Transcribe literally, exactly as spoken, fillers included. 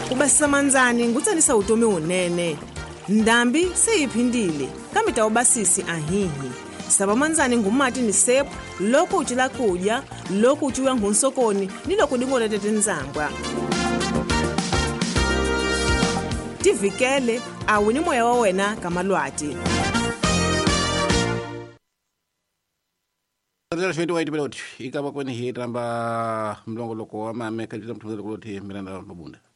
Kubasisa manzani ngutsanisa utomi unene. Ndambi seyiphindile kambe tawubasisi ahihi. Saba manzani ngumati ni sepu loko uchila kudya, loko uchuya ngunsokoni ni loko dingole tete nzangwa. Tivikele awuni moya wa wena kamalwati. Ndela shweti waiti beloti ikaba kweni hii ramba mlongo loko wa mame kajita mtumzele kuloti miranda mabunda.